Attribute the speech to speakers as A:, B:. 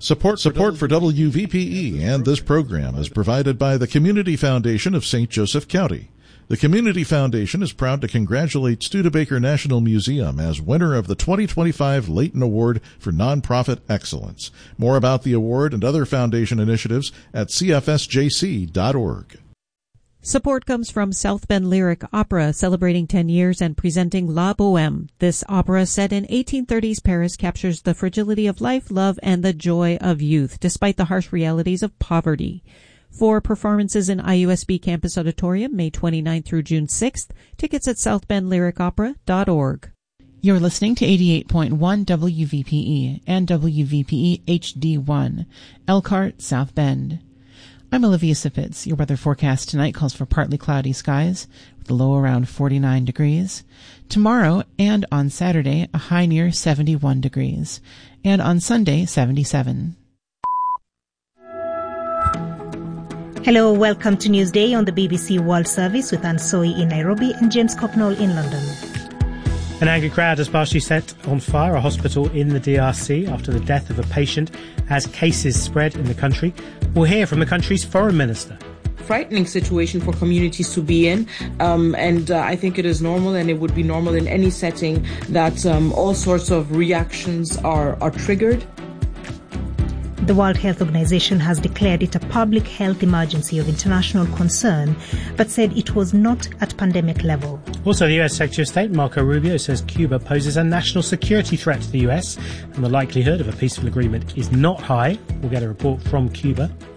A: Support for WVPE and this program is provided by the Community Foundation of St. Joseph County. The Community Foundation is proud to congratulate Studebaker National Museum as winner of the 2025 Layton Award for Nonprofit Excellence. More about the award and other foundation initiatives at cfsjc.org.
B: Support comes from South Bend Lyric Opera, celebrating 10 years and presenting La Bohème. This opera, set in 1830s Paris, captures the fragility of life, love, and the joy of youth, despite the harsh realities of poverty. For performances in IUSB Campus Auditorium, May 29th through June 6th, tickets at southbendlyricopera.org.
C: You're listening to 88.1 WVPE and WVPE HD1, Elkhart, South Bend. I'm Olivia Sipitz. Your weather forecast tonight calls for partly cloudy skies with a low around 49 degrees. Tomorrow and on Saturday, a high near 71 degrees. And on Sunday, 77.
D: Hello, welcome to Newsday on the BBC World Service with Anne Soy in Nairobi and James Cocknall in London.
E: An angry crowd has partially set on fire a hospital in the DRC after the death of a patient as cases spread in the country. We'll hear from the country's foreign minister.
F: Frightening situation for communities to be in, and I think it is normal, and it would be normal in any setting that all sorts of reactions are triggered.
D: The World Health Organization has declared it a public health emergency of international concern, but said it was not at pandemic level.
E: Also, the US Secretary of State, Marco Rubio, says Cuba poses a national security threat to the US, and the likelihood of a peaceful agreement is not high. We'll get a report from Cuba.